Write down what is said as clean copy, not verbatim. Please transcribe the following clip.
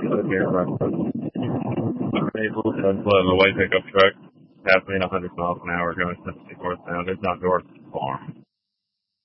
live here in Ruston. The white pickup truck passed me at 100 miles an hour going 74th Sound. It's not north far.